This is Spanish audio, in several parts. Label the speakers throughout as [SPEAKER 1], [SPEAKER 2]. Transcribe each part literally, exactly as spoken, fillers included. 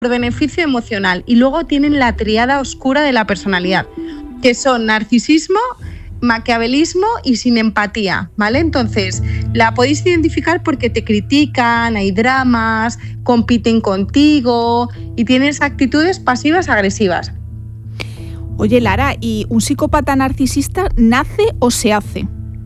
[SPEAKER 1] beneficio emocional. Y luego tienen la tríada oscura de la personalidad, que son narcisismo, maquiavelismo y sin empatía, ¿vale? Entonces, la podéis identificar porque te critican, hay dramas, compiten contigo y tienes actitudes pasivas agresivas.
[SPEAKER 2] Oye, Lara, ¿y un psicópata narcisista nace o se hace?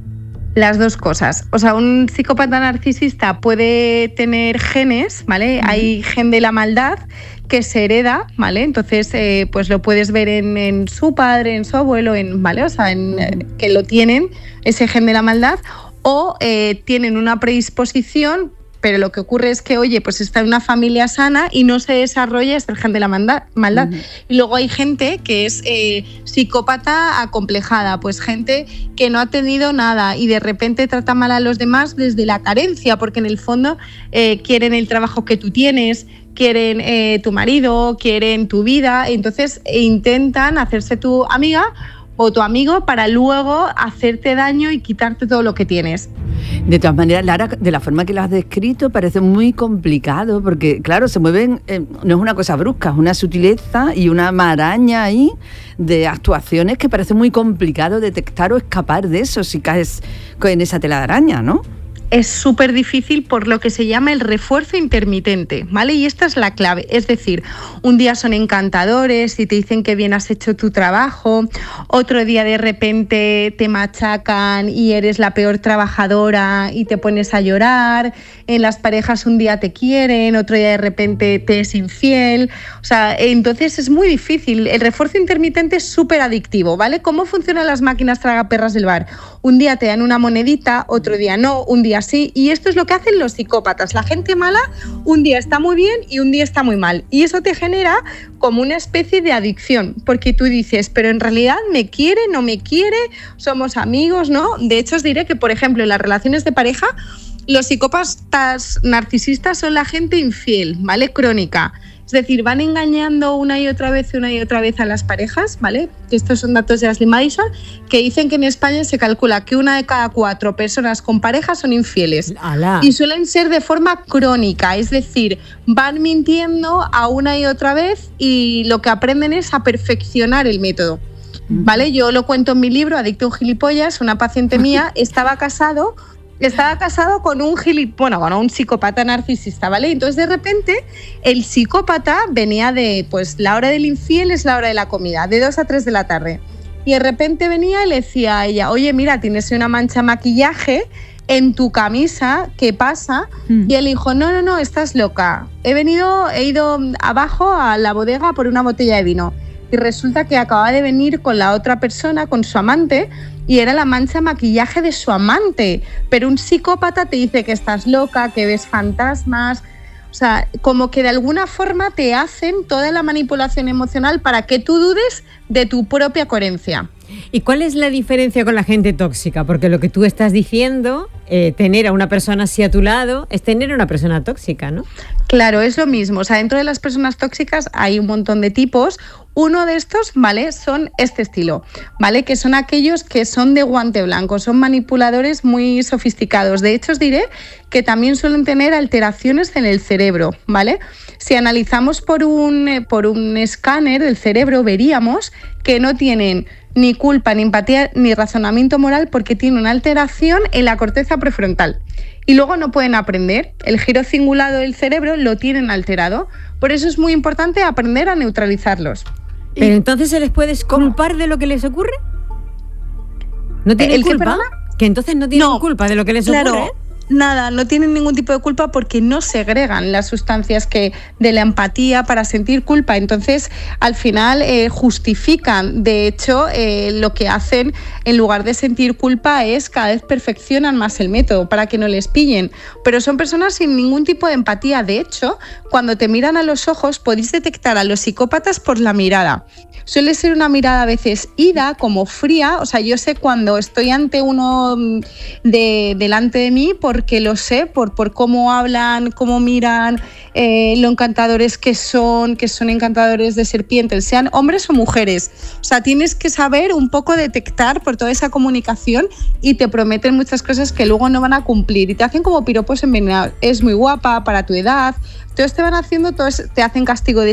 [SPEAKER 1] Las dos cosas. O sea, un psicópata narcisista puede tener genes, ¿vale? Uh-huh. Hay gen de la maldad que se hereda, ¿vale? Entonces, eh, pues lo puedes ver en, en su padre, en su abuelo, en, ¿vale? O sea, en, eh, que lo tienen, ese gen de la maldad, o eh, tienen una predisposición, pero lo que ocurre es que, oye, pues está en una familia sana y no se desarrolla este gen de la maldad. maldad. Uh-huh. Y luego hay gente que es eh, psicópata acomplejada, pues gente que no ha tenido nada y de repente trata mal a los demás desde la carencia, porque en el fondo eh, quieren el trabajo que tú tienes, quieren eh, tu marido, quieren tu vida, entonces eh, intentan hacerse tu amiga o tu amigo para luego hacerte daño y quitarte todo lo que tienes.
[SPEAKER 3] De todas maneras, Lara, de la forma que lo has descrito, parece muy complicado, porque, claro, se mueven, eh, no es una cosa brusca, es una sutileza y una maraña ahí de actuaciones que parece muy complicado detectar o escapar de eso si caes en esa tela de araña, ¿no?
[SPEAKER 1] Es súper difícil por lo que se llama el refuerzo intermitente, ¿vale? Y esta es la clave, es decir, un día son encantadores y te dicen que bien has hecho tu trabajo, otro día de repente te machacan y eres la peor trabajadora y te pones a llorar, en las parejas un día te quieren, otro día de repente te es infiel, o sea, entonces es muy difícil, el refuerzo intermitente es súper adictivo, ¿vale? ¿Cómo funcionan las máquinas tragaperras del bar? Un día te dan una monedita, otro día no, un día sí, y esto es lo que hacen los psicópatas. La gente mala un día está muy bien y un día está muy mal, y eso te genera como una especie de adicción, porque tú dices, pero en realidad me quiere, no me quiere, somos amigos, ¿no? De hecho os diré que, por ejemplo, en las relaciones de pareja, los psicópatas narcisistas son la gente infiel, ¿vale? Crónica. Es decir, van engañando una y otra vez, una y otra vez a las parejas, ¿vale? Estos son datos de Ashley Madison, que dicen que en España se calcula que una de cada cuatro personas con pareja son infieles. ¡Hala! Y suelen ser de forma crónica, es decir, van mintiendo a una y otra vez y lo que aprenden es a perfeccionar el método, ¿vale? Yo lo cuento en mi libro, Adicto a un gilipollas, una paciente mía estaba casado... Estaba casado con un gilip, bueno, con un psicópata narcisista, ¿vale? Entonces, de repente, el psicópata venía de, pues, la hora del infiel es la hora de la comida, de dos a tres de la tarde. Y de repente venía y le decía a ella, oye, mira, tienes una mancha de maquillaje en tu camisa, ¿qué pasa? Mm. Y él dijo, no, no, no, estás loca. He venido, he ido abajo a la bodega por una botella de vino. Y resulta que acababa de venir con la otra persona, con su amante, y era la mancha de maquillaje de su amante. Pero un psicópata te dice que estás loca, que ves fantasmas. O sea, como que de alguna forma te hacen toda la manipulación emocional para que tú dudes de tu propia coherencia.
[SPEAKER 4] ¿Y cuál es la diferencia con la gente tóxica? Porque lo que tú estás diciendo, eh, tener a una persona así a tu lado, es tener a una persona tóxica, ¿no?
[SPEAKER 1] Claro, es lo mismo. O sea, dentro de las personas tóxicas hay un montón de tipos. Uno de estos, ¿vale?, son este estilo, ¿vale?, que son aquellos que son de guante blanco, son manipuladores muy sofisticados. De hecho, os diré que también suelen tener alteraciones en el cerebro, ¿vale? Si analizamos por un, por un escáner del cerebro, veríamos que no tienen ni culpa, ni empatía, ni razonamiento moral, porque tienen una alteración en la corteza prefrontal. Y luego no pueden aprender. El giro cingulado del cerebro lo tienen alterado. Por eso es muy importante aprender a neutralizarlos.
[SPEAKER 4] ¿Pero entonces se les puede culpar de lo que les ocurre? ¿No tienen culpa? Que, que entonces no tienen no, culpa de lo que les
[SPEAKER 1] claro.
[SPEAKER 4] ocurre.
[SPEAKER 1] Nada, no tienen ningún tipo de culpa porque no segregan las sustancias que de la empatía para sentir culpa. Entonces, al final eh, justifican. De hecho, eh, lo que hacen en lugar de sentir culpa es cada vez perfeccionan más el método para que no les pillen. Pero son personas sin ningún tipo de empatía. De hecho, cuando te miran a los ojos, podéis detectar a los psicópatas por la mirada. Suele ser una mirada a veces ida, como fría. O sea, yo sé cuando estoy ante uno de, delante de mí porque lo sé, por, por cómo hablan, cómo miran, eh, lo encantadores que son, que son encantadores de serpientes, sean hombres o mujeres. O sea, tienes que saber un poco detectar por toda esa comunicación y te prometen muchas cosas que luego no van a cumplir y te hacen como piropos envenenados. Es muy guapa para tu edad. Entonces te van haciendo, todo, te hacen castigo de